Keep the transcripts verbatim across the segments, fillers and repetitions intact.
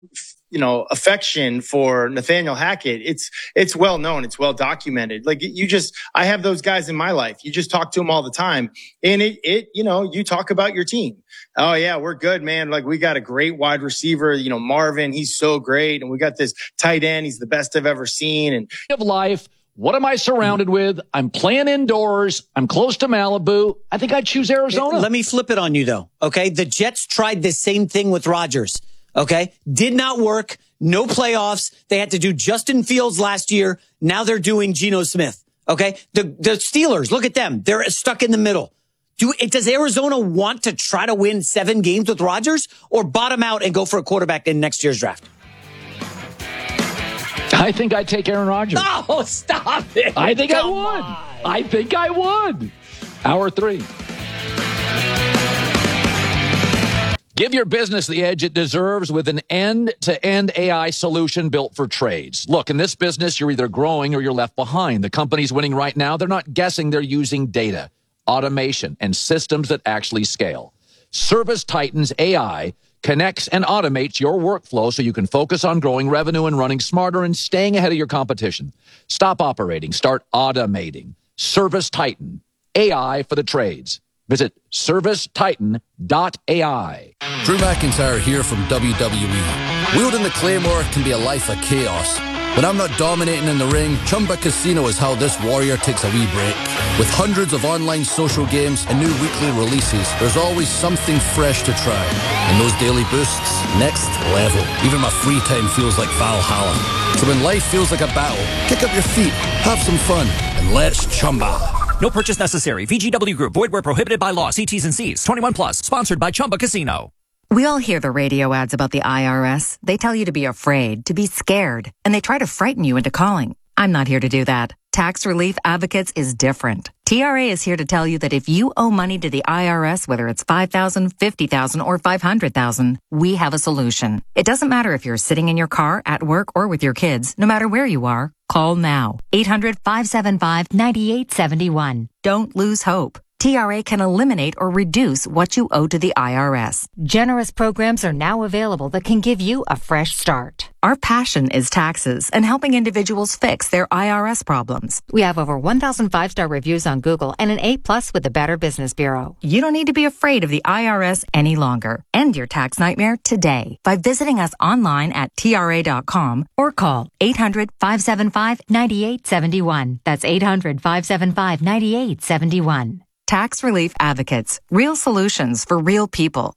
you know, affection for Nathaniel Hackett. It's, it's well known. It's well documented. Like you just, I have those guys in my life. You just talk to them all the time. And it, it, you know, you talk about your team. Oh yeah, we're good, man. Like we got a great wide receiver, you know, Marvin, he's so great. And we got this tight end. He's the best I've ever seen. And of life. What am I surrounded with? I'm playing indoors. I'm close to Malibu. I think I'd choose Arizona. Let me flip it on you, though. Okay. The Jets tried the same thing with Rodgers. Okay. Did not work. No playoffs. They had to do Justin Fields last year. Now they're doing Geno Smith. Okay. The, the Steelers, look at them. They're stuck in the middle. Do it, does Arizona want to try to win seven games with Rodgers or bottom out and go for a quarterback in next year's draft? I think I'd take Aaron Rodgers. Oh, stop it. I think Come I would. on. I think I would. Hour three. Give your business the edge it deserves with an end-to-end A I solution built for trades. Look, in this business, you're either growing or you're left behind. The companies winning right now, they're not guessing. They're using data, automation, and systems that actually scale. ServiceTitan's A I connects and automates your workflow so you can focus on growing revenue and running smarter and staying ahead of your competition. Stop operating. Start automating. ServiceTitan, A I for the trades. Visit service titan dot A I. Drew McIntyre here from W W E. Wielding the Claymore can be a life of chaos. When I'm not dominating in the ring, Chumba Casino is how this warrior takes a wee break. With hundreds of online social games and new weekly releases, there's always something fresh to try. And those daily boosts, next level. Even my free time feels like Valhalla. So when life feels like a battle, kick up your feet, have some fun, and let's Chumba. No purchase necessary. V G W Group. Void where prohibited by law. See T's and C's. twenty-one plus. Sponsored by Chumba Casino. We all hear the radio ads about the I R S. They tell you to be afraid, to be scared, and they try to frighten you into calling. I'm not here to do that. Tax Relief Advocates is different. T R A is here to tell you that if you owe money to the I R S, whether it's five thousand dollars, fifty thousand dollars, or five hundred thousand dollars, we have a solution. It doesn't matter if you're sitting in your car, at work, or with your kids. No matter where you are, call now. eight hundred, five seven five, nine eight seven one. Don't lose hope. T R A can eliminate or reduce what you owe to the I R S. Generous programs are now available that can give you a fresh start. Our passion is taxes and helping individuals fix their I R S problems. We have over one thousand five-star reviews on Google and an A plus with the Better Business Bureau. You don't need to be afraid of the I R S any longer. End your tax nightmare today by visiting us online at T R A dot com or call eight hundred, five seven five, nine eight seven one. That's eight hundred, five seven five, nine eight seven one. Tax Relief Advocates. Real solutions for real people.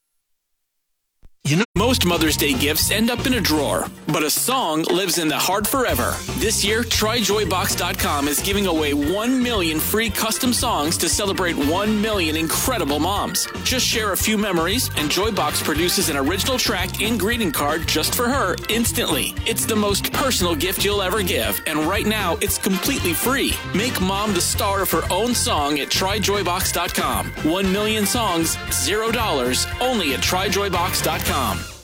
You know, most Mother's Day gifts end up in a drawer, but a song lives in the heart forever. This year, Try Joy Box dot com is giving away one million free custom songs to celebrate one million incredible moms. Just share a few memories, and Joybox produces an original track and greeting card just for her instantly. It's the most personal gift you'll ever give, and right now, it's completely free. Make mom the star of her own song at Try Joy Box dot com. One million songs, zero dollars, only at Try Joy Box dot com.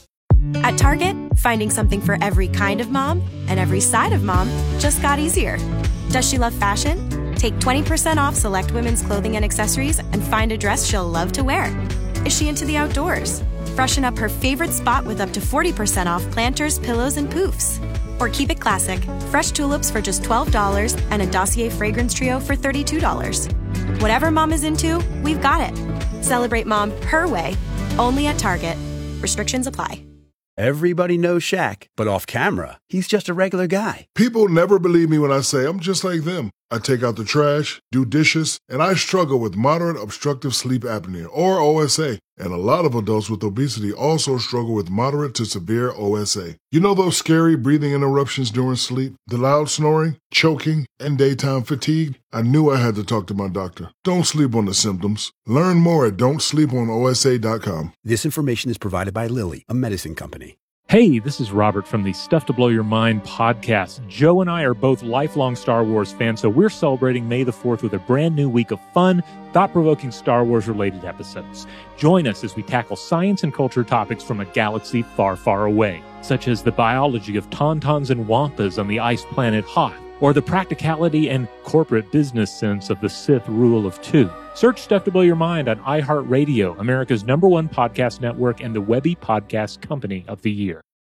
At Target, finding something for every kind of mom and every side of mom just got easier. Does she love fashion? Take twenty percent off select women's clothing and accessories and find a dress she'll love to wear. Is she into the outdoors? Freshen up her favorite spot with up to forty percent off planters, pillows, and poofs. Or keep it classic, fresh tulips for just twelve dollars and a Dossier fragrance trio for thirty-two dollars. Whatever mom is into, we've got it. Celebrate mom her way, only at Target. Restrictions apply. Everybody knows Shaq, but off camera, he's just a regular guy. People never believe me when I say I'm just like them. I take out the trash, do dishes, and I struggle with moderate obstructive sleep apnea, or O S A. And a lot of adults with obesity also struggle with moderate to severe O S A. You know those scary breathing interruptions during sleep, the loud snoring, choking, and daytime fatigue? I knew I had to talk to my doctor. Don't sleep on the symptoms. Learn more at don't sleep on O S A dot com. This information is provided by Lilly, a medicine company. Hey, this is Robert from the Stuff to Blow Your Mind podcast. Joe and I are both lifelong Star Wars fans, so we're celebrating May the fourth with a brand new week of fun, thought-provoking Star Wars-related episodes. Join us as we tackle science and culture topics from a galaxy far, far away, such as the biology of tauntauns and wampas on the ice planet Hoth, or the practicality and corporate business sense of the Sith rule of two. Search Stuff to Blow Your Mind on iHeartRadio, America's number one podcast network and the Webby Podcast Company of the Year.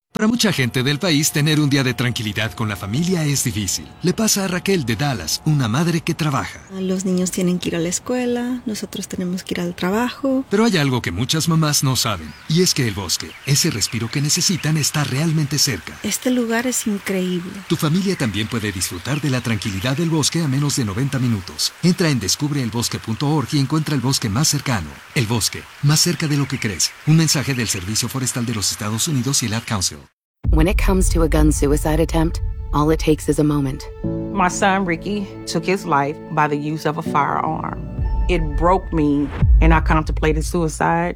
Para mucha gente del país, tener un día de tranquilidad con la familia es difícil. Le pasa a Raquel de Dallas, una madre que trabaja. Los niños tienen que ir a la escuela, nosotros tenemos que ir al trabajo. Pero hay algo que muchas mamás no saben, y es que el bosque, ese respiro que necesitan, está realmente cerca. Este lugar es increíble. Tu familia también puede disfrutar de la tranquilidad del bosque a menos de noventa minutos. Entra en descubre el bosque punto org y encuentra el bosque más cercano. El bosque, más cerca de lo que crees. Un mensaje del Servicio Forestal de los Estados Unidos y el Ad Council. When it comes to a gun suicide attempt, all it takes is a moment. My son, Ricky, took his life by the use of a firearm. It broke me, and I contemplated suicide.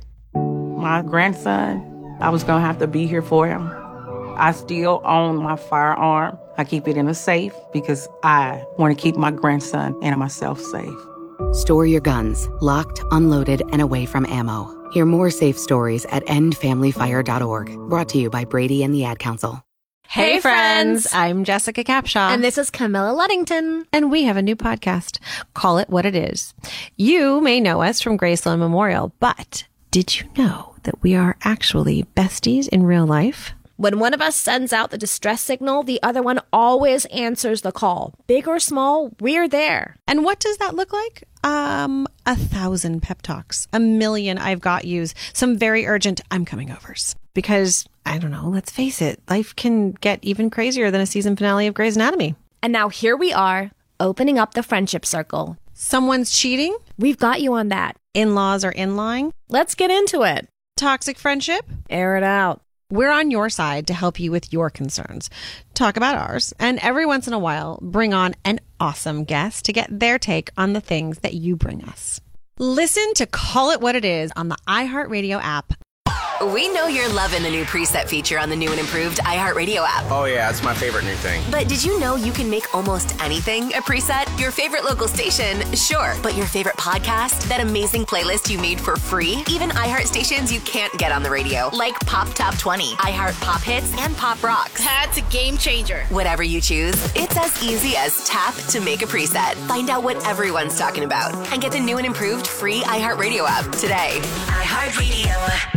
My grandson, I was going to have to be here for him. I still own my firearm. I keep it in a safe because I want to keep my grandson and myself safe. Store your guns, locked, unloaded, and away from ammo. Hear more safe stories at end family fire dot org. Brought to you by Brady and the Ad Council. Hey, friends. I'm Jessica Capshaw. And this is Camilla Luddington. And we have a new podcast. Call It What It Is. You may know us from Graceland Memorial, but did you know that we are actually besties in real life? When one of us sends out the distress signal, the other one always answers the call. Big or small, we're there. And what does that look like? Um, a thousand pep talks, a million I've got yous, some very urgent I'm coming overs. Because, I don't know, let's face it, life can get even crazier than a season finale of Grey's Anatomy. And now here we are, opening up the friendship circle. Someone's cheating? We've got you on that. In-laws are in-lying? Let's get into it. Toxic friendship? Air it out. We're on your side to help you with your concerns. Talk about ours, and every once in a while, bring on an awesome guest to get their take on the things that you bring us. Listen to Call It What It Is on the iHeartRadio app. We know you're loving the new preset feature on the new and improved iHeartRadio app. Oh, yeah, it's my favorite new thing. But did you know you can make almost anything a preset? Your favorite local station? Sure. But your favorite podcast? That amazing playlist you made for free? Even iHeart stations you can't get on the radio, like Pop Top twenty, iHeart Pop Hits, and Pop Rocks. That's a game changer. Whatever you choose, it's as easy as tap to make a preset. Find out what everyone's talking about and get the new and improved free iHeartRadio app today. iHeartRadio.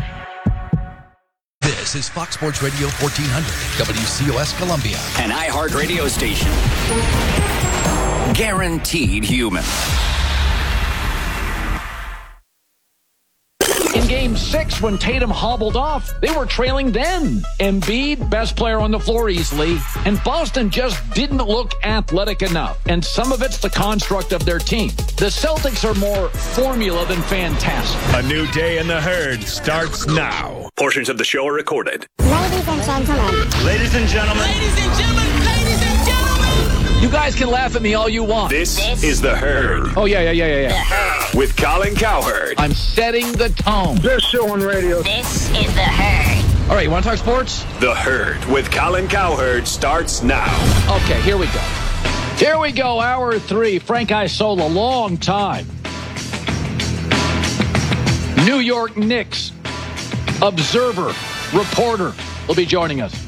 This is Fox Sports Radio fourteen hundred, W C O S Columbia, an iHeart radio station. Guaranteed human. In game six, when Tatum hobbled off, they were trailing then. Embiid, best player on the floor easily, and Boston just didn't look athletic enough. And some of it's the construct of their team. The Celtics are more formula than fantastic. A new day in the herd starts now. Portions of the show are recorded. Ladies and gentlemen. Ladies and gentlemen. Ladies and gentlemen. Ladies and gentlemen. You guys can laugh at me all you want. This, this is The Herd. Oh, yeah, yeah, yeah, yeah, yeah. With Colin Cowherd. I'm setting the tone. This show on radio. This is The Herd. All right, you want to talk sports? The Herd with Colin Cowherd starts now. Okay, here we go. Here we go, hour three. Frank Isola, long time. New York Knicks observer, reporter will be joining us.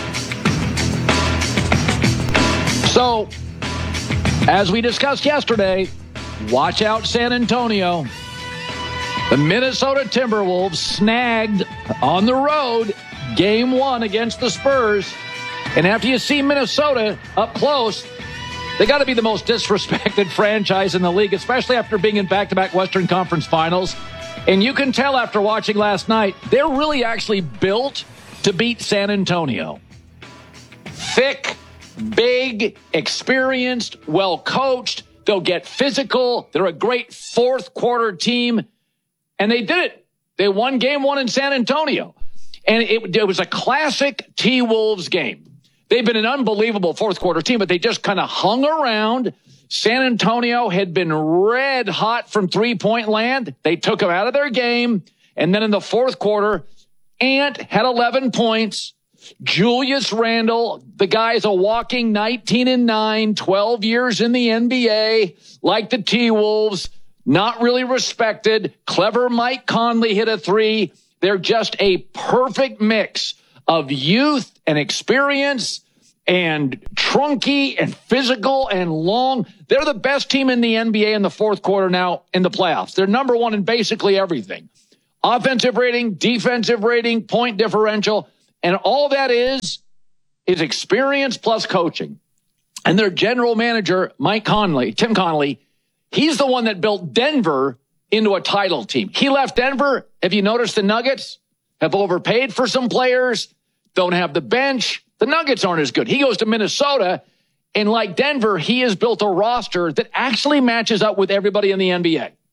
So, as we discussed yesterday, watch out San Antonio. The Minnesota Timberwolves snagged on the road game one against the Spurs. And after you see Minnesota up close, they got to be the most disrespected franchise in the league, especially after being in back-to-back Western Conference Finals. And you can tell after watching last night, they're really actually built to beat San Antonio. Thick, big, experienced, well-coached. They'll get physical. They're a great fourth-quarter team. And they did it. They won game one in San Antonio. And it, it was a classic T-Wolves game. They've been an unbelievable fourth-quarter team, but they just kind of hung around. San Antonio had been red hot from three-point land. They took them out of their game. And then in the fourth quarter, Ant had eleven points. Julius Randle, the guy's a walking nineteen and nine, twelve years in the N B A, like the T-Wolves, not really respected. Clever Mike Conley hit a three. They're just a perfect mix of youth and experience and trunky and physical and long. They're the best team in the N B A in the fourth quarter now in the playoffs. They're number one in basically everything. Offensive rating, defensive rating, point differential. And all that is, is experience plus coaching. And their general manager, Mike Conley, Tim Connolly, he's the one that built Denver into a title team. He left Denver. Have you noticed the Nuggets have overpaid for some players, don't have the bench? The Nuggets aren't as good. He goes to Minnesota, and like Denver, he has built a roster that actually matches up with everybody in the N B A.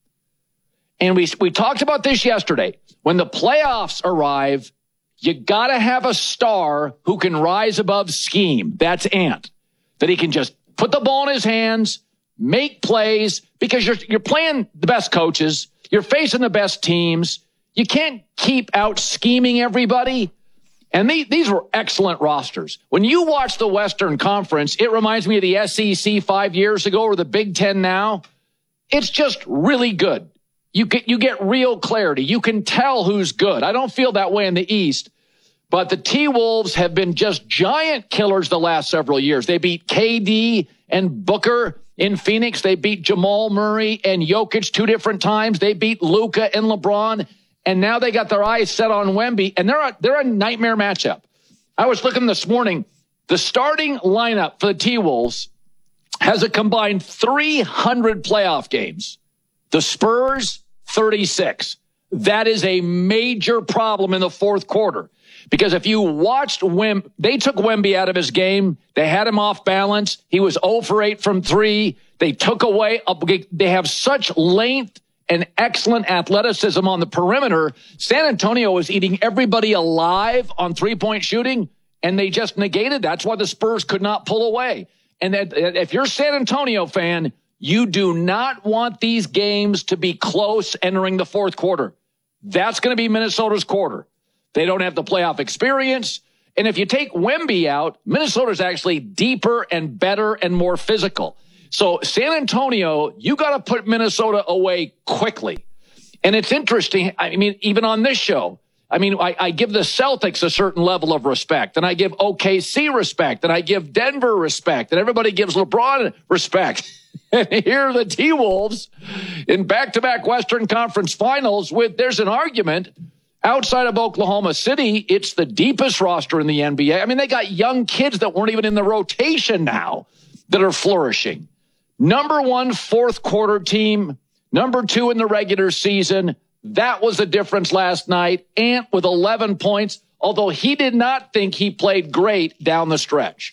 And we, we talked about this yesterday. When the playoffs arrive, you got to have a star who can rise above scheme. That's Ant. That he can just put the ball in his hands, make plays, because you're you're playing the best coaches. You're facing the best teams. You can't keep out scheming everybody. And these, these were excellent rosters. When you watch the Western Conference, it reminds me of the S E C five years ago or the Big Ten now. It's just really good. You get, you get real clarity. You can tell who's good. I don't feel that way in the East. But the T-Wolves have been just giant killers the last several years. They beat K D and Booker in Phoenix. They beat Jamal Murray and Jokic two different times. They beat Luka and LeBron. And now they got their eyes set on Wemby. And they're a, they're a nightmare matchup. I was looking this morning. The starting lineup for the T-Wolves has a combined three hundred playoff games. The Spurs, thirty-six. That is a major problem in the fourth quarter. Because if you watched Wem, they took Wemby out of his game. They had him off balance. He was zero for eight from three. They took away, they have such length and excellent athleticism on the perimeter. San Antonio was eating everybody alive on three-point shooting, and they just negated. That's why the Spurs could not pull away. And that, if you're a San Antonio fan, you do not want these games to be close entering the fourth quarter. That's going to be Minnesota's quarter. They don't have the playoff experience. And if you take Wemby out, Minnesota's actually deeper and better and more physical. So San Antonio, you got to put Minnesota away quickly. And it's interesting. I mean, even on this show, I mean, I, I give the Celtics a certain level of respect, and I give O K C respect, and I give Denver respect, and everybody gives LeBron respect. And here are the T-Wolves in back-to-back Western Conference finals with, there's an argument. Outside of Oklahoma City, it's the deepest roster in the N B A. I mean, they got young kids that weren't even in the rotation now that are flourishing. Number one fourth quarter team, number two in the regular season. That was the difference last night. Ant with eleven points, although he did not think he played great down the stretch.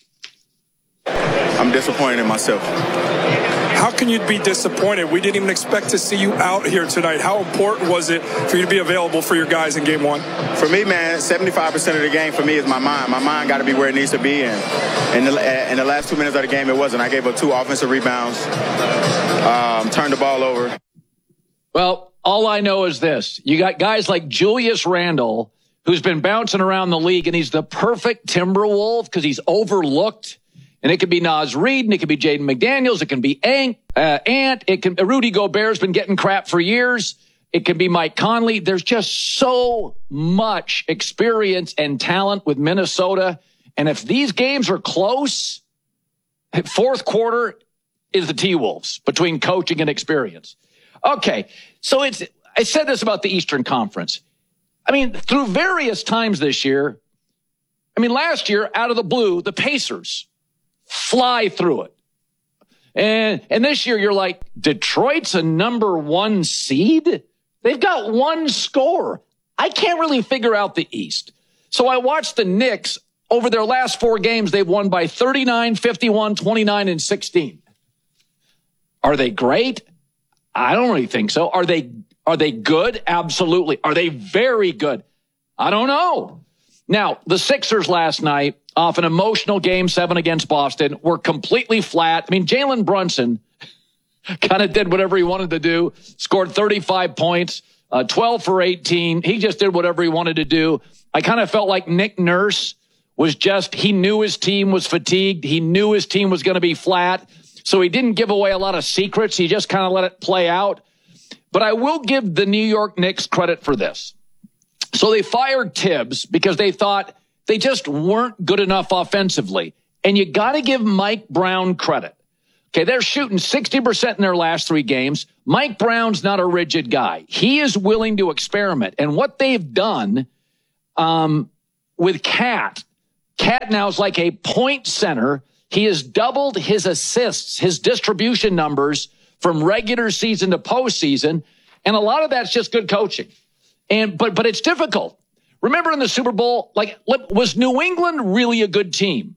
I'm disappointed in myself. How can you be disappointed? We didn't even expect to see you out here tonight. How important was it for you to be available for your guys in game one? For me, man, seventy-five percent of the game for me is my mind. My mind got to be where it needs to be. And in the, in the last two minutes of the game, it wasn't. I gave up two offensive rebounds, um, turned the ball over. Well, all I know is this. You got guys like Julius Randle, who's been bouncing around the league, and he's the perfect Timberwolf because he's overlooked. And it could be Naz Reid, and it could be Jaden McDaniels. It can be Ant. Uh, Ant. It can, Rudy Gobert's been getting crap for years. It can be Mike Conley. There's just so much experience and talent with Minnesota. And if these games are close, fourth quarter is the T-Wolves between coaching and experience. Okay, so it's. I said this about the Eastern Conference. I mean, through various times this year, I mean, last year, out of the blue, the Pacers fly through it. And and this year you're like, Detroit's a number one seed? They've got one score. I can't really figure out the East. So I watched the Knicks. Over their last four games, they've won by thirty-nine, fifty-one, twenty-nine, and sixteen. Are they great? I don't really think so. Are they are they good? Absolutely. Are they very good? I don't know. Now, the Sixers last night, off an emotional game seven against Boston, were completely flat. I mean, Jalen Brunson kind of did whatever he wanted to do, scored thirty-five points, uh, twelve for eighteen. He just did whatever he wanted to do. I kind of felt like Nick Nurse was just, he knew his team was fatigued. He knew his team was going to be flat. So he didn't give away a lot of secrets. He just kind of let it play out. But I will give the New York Knicks credit for this. So they fired Tibbs because they thought they just weren't good enough offensively. And you got to give Mike Brown credit. Okay, they're shooting sixty percent in their last three games. Mike Brown's not a rigid guy. He is willing to experiment. And what they've done, um, with Cat, Cat now is like a point center. He has doubled his assists, his distribution numbers from regular season to postseason. And a lot of that's just good coaching. And but but it's difficult. Remember in the Super Bowl, like, was New England really a good team?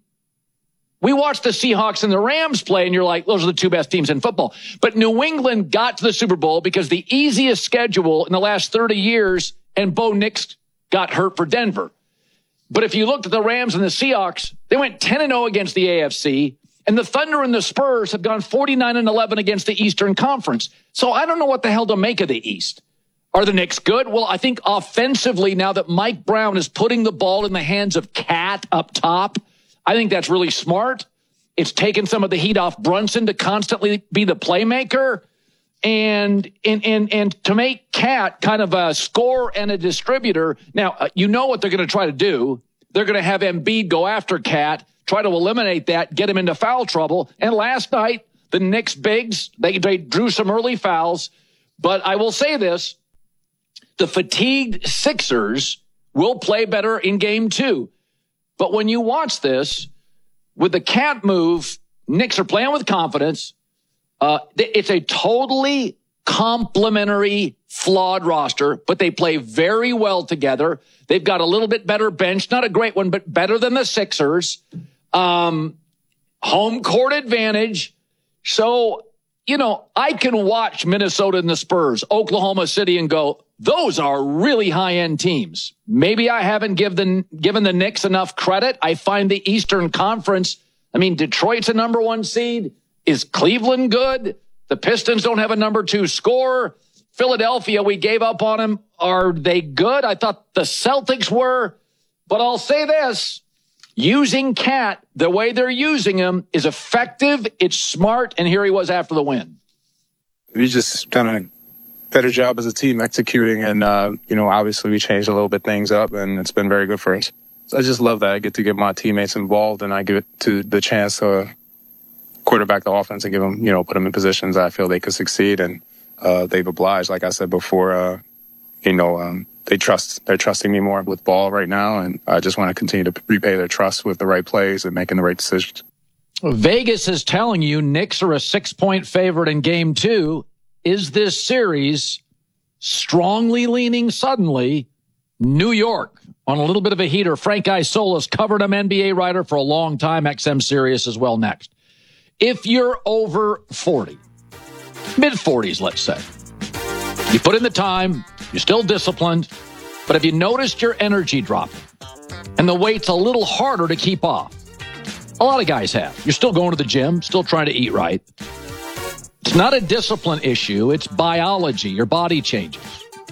We watched the Seahawks and the Rams play, and you're like, those are the two best teams in football. But New England got to the Super Bowl because the easiest schedule in the last thirty years, and Bo Nix got hurt for Denver. But if you looked at the Rams and the Seahawks, they went ten and oh against the A F C, and the Thunder and the Spurs have gone forty-nine and eleven against the Eastern Conference. So I don't know what the hell to make of the East. Are the Knicks good? Well, I think offensively, now that Mike Brown is putting the ball in the hands of Cat up top, I think that's really smart. It's taken some of the heat off Brunson to constantly be the playmaker. And and and, and to make Cat kind of a scorer and a distributor. Now, uh, you know what they're going to try to do. They're going to have Embiid go after Cat, try to eliminate that, get him into foul trouble. And last night, the Knicks bigs, they, they drew some early fouls. But I will say this. The fatigued Sixers will play better in game two. But when you watch this, with the Cat move, Knicks are playing with confidence. Uh, it's a totally complementary, flawed roster, but they play very well together. They've got a little bit better bench, not a great one, but better than the Sixers. Um, home court advantage. So, you know, I can watch Minnesota and the Spurs, Oklahoma City, and go, those are really high-end teams. Maybe I haven't given, given the Knicks enough credit. I find the Eastern Conference, I mean, Detroit's a number one seed. Is Cleveland good? The Pistons don't have a number two scorer. Philadelphia, we gave up on them. Are they good? I thought the Celtics were. But I'll say this. Using Cat the way they're using him is effective. It's smart. And here he was after the win. We just done a better job as a team executing. And, uh, you know, obviously we changed a little bit things up, and it's been very good for us. So I just love that I get to get my teammates involved, and I give it to the chance to quarterback the offense and give them, you know, put them in positions I feel they could succeed. And uh, they've obliged, like I said before, uh, you know, um, they trust, they're trusting me more with ball right now. And I just want to continue to repay their trust with the right plays and making the right decisions. Vegas is telling you Knicks are a six-point favorite in game two. Is this series strongly leaning suddenly New York on a little bit of a heater? Frank Isolas covered him, N B A writer for a long time, X M Sirius as well next. If you're over forty, mid-forties, let's say, you put in the time, you're still disciplined, but have you noticed your energy dropping? And the weight's a little harder to keep off. A lot of guys have. You're still going to the gym, still trying to eat right. It's not a discipline issue. It's biology. Your body changes.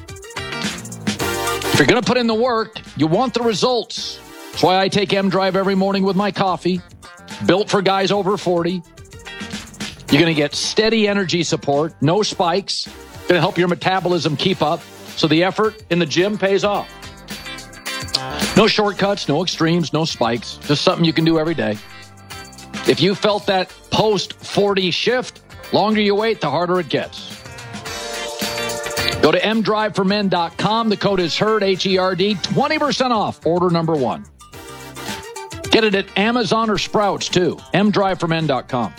If you're going to put in the work, you want the results. That's why I take M-Drive every morning with my coffee. Built for guys over forty. You're going to get steady energy support, no spikes. Going to help your metabolism keep up, so the effort in the gym pays off. No shortcuts, no extremes, no spikes. Just something you can do every day. If you felt that post forty shift, longer you wait, the harder it gets. Go to m drive for men dot com. The code is HERD, H E R D, twenty percent off order number one. Get it at Amazon or Sprouts, too. m drive for men dot com.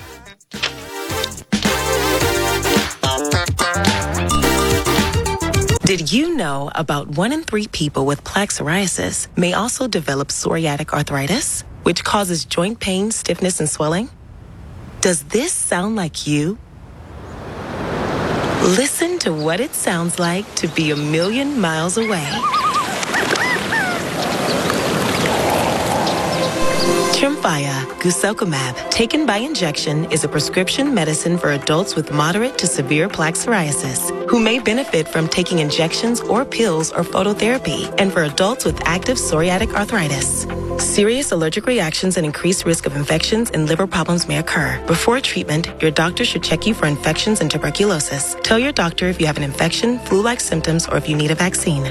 Did you know about one in three people with plaque psoriasis may also develop psoriatic arthritis, which causes joint pain, stiffness, and swelling? Does this sound like you? Listen to what it sounds like to be a million miles away. Tremfya, guselkumab, taken by injection, is a prescription medicine for adults with moderate to severe plaque psoriasis who may benefit from taking injections or pills or phototherapy, and for adults with active psoriatic arthritis. Serious allergic reactions and increased risk of infections and liver problems may occur. Before treatment, your doctor should check you for infections and tuberculosis. Tell your doctor if you have an infection, flu-like symptoms, or if you need a vaccine.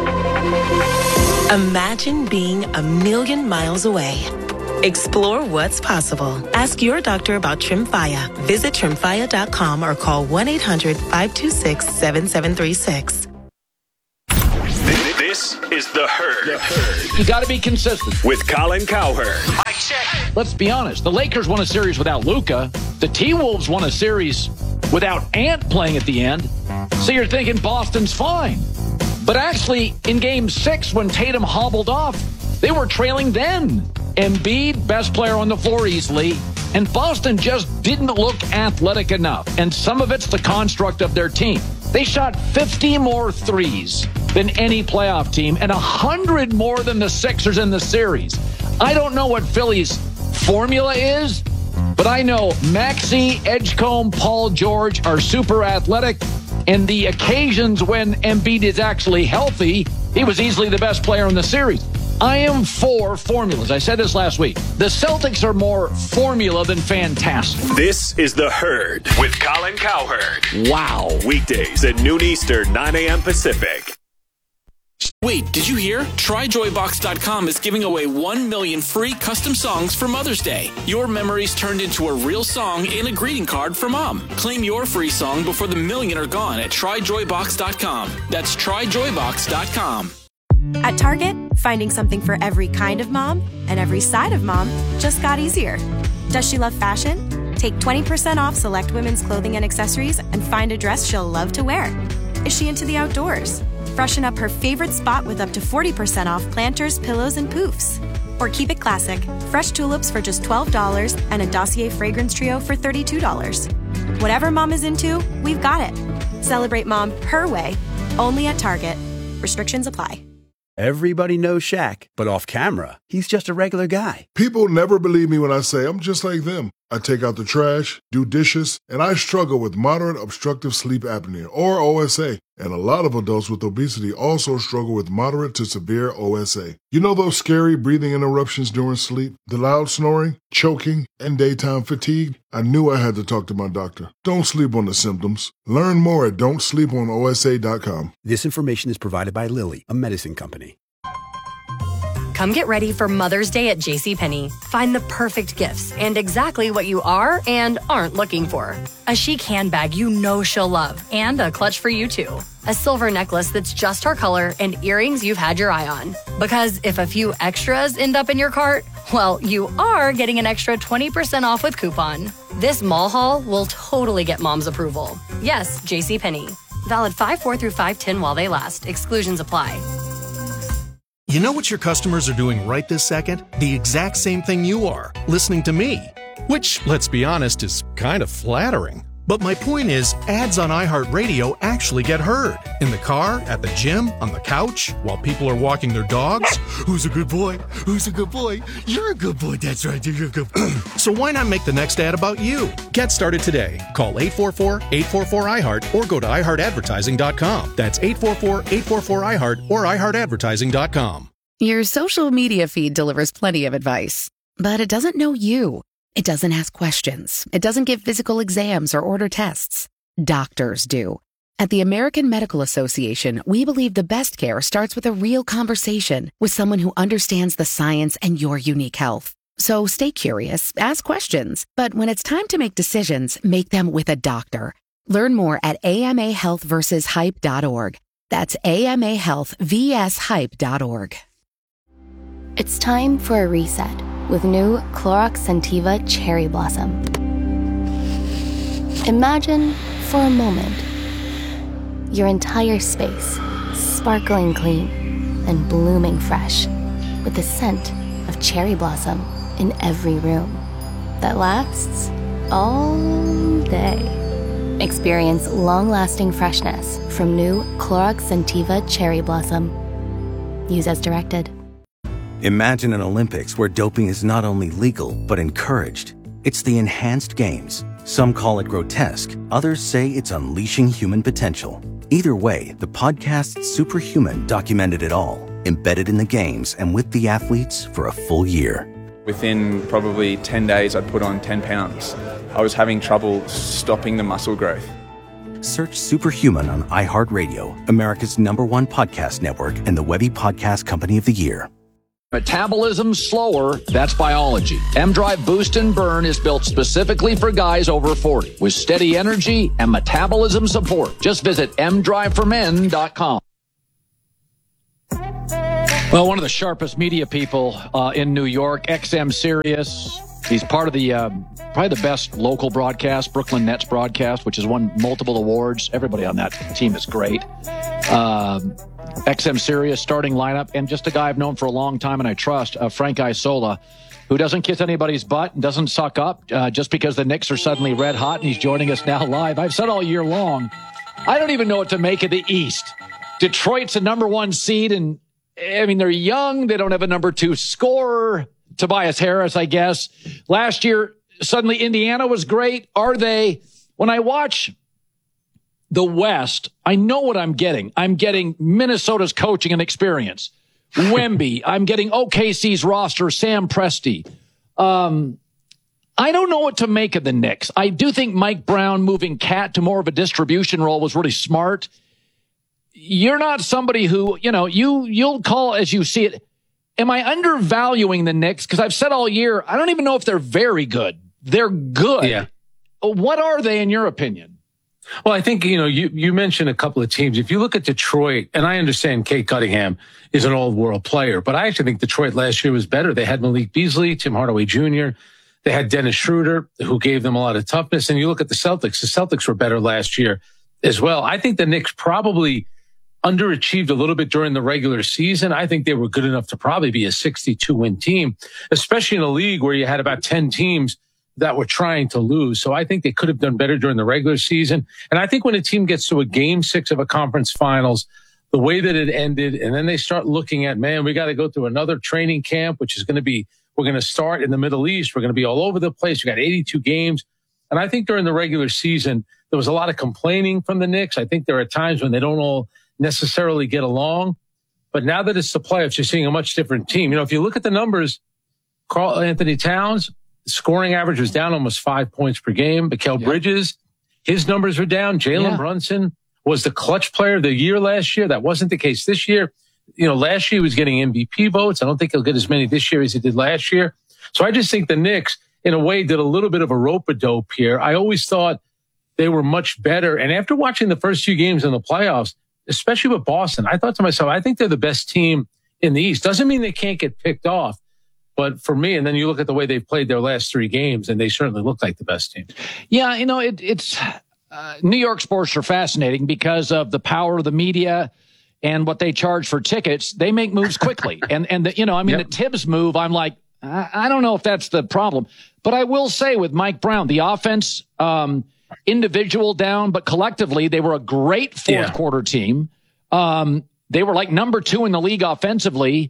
Imagine being a million miles away. Explore what's possible. Ask your doctor about Tremfya. Visit tremfya dot com or call one eight hundred five two six seven seven three six. This is the The Herd. The Herd. You got to be consistent. With Colin Cowherd. Mic check. Let's be honest. The Lakers won a series without Luka. The T-Wolves won a series without Ant playing at the end. So you're thinking Boston's fine. But actually, in game six, when Tatum hobbled off, they were trailing then. Embiid, best player on the floor easily. And Boston just didn't look athletic enough. And some of it's the construct of their team. They shot fifty more threes than any playoff team and one hundred more than the Sixers in the series. I don't know what Philly's formula is, but I know Maxey, Edgecombe, Paul George are super athletic. And the occasions when Embiid is actually healthy, he was easily the best player in the series. I am for formulas. I said this last week. The Celtics are more formula than fantastic. This is The Herd with Colin Cowherd. Wow. Weekdays at noon Eastern, nine a.m. Pacific. Wait, did you hear? Try Joy Box dot com is giving away one million free custom songs for Mother's Day. Your memories turned into a real song and a greeting card for Mom. Claim your free song before the million are gone at Try Joy Box dot com. That's Try Joy Box dot com. At Target, finding something for every kind of mom and every side of mom just got easier. Does she love fashion? Take twenty percent off select women's clothing and accessories and find a dress she'll love to wear. Is she into the outdoors? Freshen up her favorite spot with up to forty percent off planters, pillows, and poofs. Or keep it classic, fresh tulips for just twelve dollars and a Dossier fragrance trio for thirty-two dollars. Whatever mom is into, we've got it. Celebrate mom her way, only at Target. Restrictions apply. Everybody knows Shaq, but off camera, he's just a regular guy. People never believe me when I say I'm just like them. I take out the trash, do dishes, and I struggle with moderate obstructive sleep apnea, or O S A. And a lot of adults with obesity also struggle with moderate to severe O S A. You know those scary breathing interruptions during sleep, the loud snoring, choking, and daytime fatigue? I knew I had to talk to my doctor. Don't sleep on the symptoms. Learn more at don't sleep on O S A dot com. This information is provided by Lilly, a medicine company. Come get ready for Mother's Day at JCPenney. Find the perfect gifts and exactly what you are and aren't looking for. A chic handbag you know she'll love and a clutch for you too. A silver necklace that's just her color and earrings you've had your eye on. Because if a few extras end up in your cart, well, you are getting an extra twenty percent off with coupon. This mall haul will totally get mom's approval. Yes, JCPenney. Valid five four through five ten while they last. Exclusions apply. You know what your customers are doing right this second? The exact same thing you are, listening to me. Which, let's be honest, is kind of flattering. But my point is, ads on iHeartRadio actually get heard. In the car, at the gym, on the couch, while people are walking their dogs. Who's a good boy? Who's a good boy? You're a good boy. That's right. You're a good boy. So why not make the next ad about you? Get started today. Call eight four four, eight four four, I heart or go to i heart advertising dot com. That's eight four four, eight four four, I heart or i heart advertising dot com. Your social media feed delivers plenty of advice, but it doesn't know you. It doesn't ask questions. It doesn't give physical exams or order tests. Doctors do. At the American Medical Association, we believe the best care starts with a real conversation with someone who understands the science and your unique health. So stay curious, ask questions, but when it's time to make decisions, make them with a doctor. Learn more at A M A health versus hype dot org. That's A M A health versus hype dot org. It's time for a reset with new Clorox Scentiva Cherry Blossom. Imagine, for a moment, your entire space sparkling clean and blooming fresh with the scent of cherry blossom in every room that lasts all day. Experience long-lasting freshness from new Clorox Scentiva Cherry Blossom. Use as directed. Imagine an Olympics where doping is not only legal, but encouraged. It's the enhanced games. Some call it grotesque. Others say it's unleashing human potential. Either way, the podcast Superhuman documented it all, embedded in the games and with the athletes for a full year. Within probably ten days, I'd put on ten pounds. I was having trouble stopping the muscle growth. Search Superhuman on iHeartRadio, America's number one podcast network and the Webby Podcast Company of the Year. Metabolism slower, that's biology. M-Drive Boost and Burn is built specifically for guys over forty with steady energy and metabolism support. Just visit m drive for men dot com. Well, one of the sharpest media people uh, in New York, X M Sirius. He's part of the uh, probably the best local broadcast, Brooklyn Nets broadcast, which has won multiple awards. Everybody on that team is great. Uh, X M Sirius starting lineup, and just a guy I've known for a long time and I trust, uh, Frank Isola, who doesn't kiss anybody's butt and doesn't suck up uh, just because the Knicks are suddenly red hot, and he's joining us now live. I've said all year long, I don't even know what to make of the East. Detroit's a number one seed, and I mean, they're young. They don't have a number two scorer. Tobias Harris, I guess. Last year, suddenly Indiana was great. Are they? When I watch the West, I know what I'm getting. I'm getting Minnesota's coaching and experience. Wemby. I'm getting O K C's roster, Sam Presti. Um, I don't know what to make of the Knicks. I do think Mike Brown moving Cat to more of a distribution role was really smart. You're not somebody who, you know, you, you'll call as you see it. Am I undervaluing the Knicks? Because I've said all year, I don't even know if they're very good. They're good. Yeah. What are they in your opinion? Well, I think, you know, you, you mentioned a couple of teams. If you look at Detroit, and I understand Kate Cunningham is an all-world player, but I actually think Detroit last year was better. They had Malik Beasley, Tim Hardaway Junior They had Dennis Schroeder, who gave them a lot of toughness. And you look at the Celtics. The Celtics were better last year as well. I think the Knicks probably underachieved a little bit during the regular season. I think they were good enough to probably be a sixty-two win team, especially in a league where you had about ten teams that were trying to lose. So I think they could have done better during the regular season. And I think when a team gets to a game six of a conference finals, the way that it ended, and then they start looking at, man, we got to go through another training camp, which is going to be, we're going to start in the Middle East. We're going to be all over the place. We got eighty-two games. And I think during the regular season, there was a lot of complaining from the Knicks. I think there are times when they don't all necessarily get along. But now that it's the playoffs, you're seeing a much different team. You know, if you look at the numbers, Karl Anthony Towns, scoring average was down almost five points per game. Mikal yeah. Bridges, his numbers were down. Jalen yeah. Brunson was the clutch player of the year last year. That wasn't the case this year. You know, last year he was getting M V P votes. I don't think he'll get as many this year as he did last year. So I just think the Knicks, in a way, did a little bit of a rope-a-dope here. I always thought they were much better. And after watching the first few games in the playoffs, especially with Boston, I thought to myself, I think they're the best team in the East. Doesn't mean they can't get picked off. But for me, and then you look at the way they've played their last three games, and they certainly look like the best team. Yeah, you know, it, it's uh, New York sports are fascinating because of the power of the media and what they charge for tickets. They make moves quickly. and, and the, you know, I mean, yep. the Tibbs move, I'm like, I, I don't know if that's the problem. But I will say with Mike Brown, the offense, um, individual down, but collectively, they were a great fourth yeah. quarter team. Um, they were like number two in the league offensively.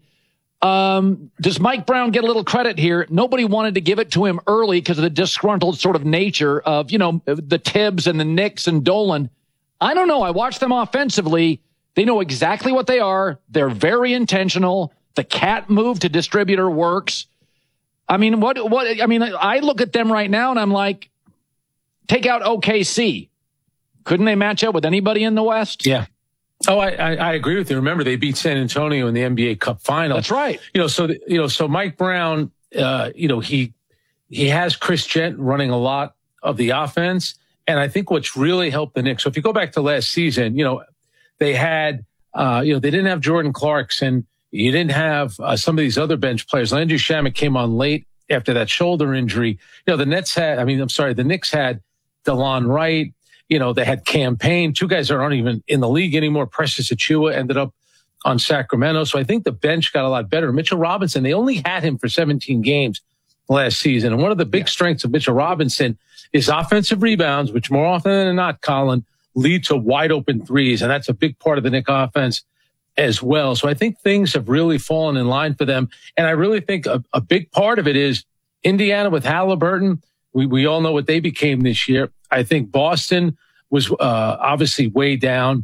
Um, does Mike Brown get a little credit here? Nobody wanted to give it to him early because of the disgruntled sort of nature of, you know, the Tibbs and the Knicks and Dolan. I don't know. I watched them offensively. They know exactly what they are. They're very intentional. The cat move to distributor works. I mean, what, what, I mean, I look at them right now and I'm like, take out O K C. Couldn't they match up with anybody in the West? Yeah. Oh, I, I, I agree with you. Remember, they beat San Antonio in the N B A Cup final. That's right. You know, so, the, you know, so Mike Brown, uh, you know, he, he has Chris Jent running a lot of the offense. And I think what's really helped the Knicks. So if you go back to last season, you know, they had, uh, you know, they didn't have Jordan Clarkson. You didn't have uh, some of these other bench players. Landry Shamet came on late after that shoulder injury. You know, the Nets had, I mean, I'm sorry, the Knicks had DeLon Wright. You know, they had Campaign, two guys that aren't even in the league anymore. Precious Achiuwa ended up on Sacramento. So I think the bench got a lot better. Mitchell Robinson, they only had him for seventeen games last season. And one of the big yeah. strengths of Mitchell Robinson is offensive rebounds, which more often than not, Colin, lead to wide open threes. And that's a big part of the Knick offense as well. So I think things have really fallen in line for them. And I really think a, a big part of it is Indiana with Halliburton. We, we all know what they became this year. I think Boston was uh, obviously way down.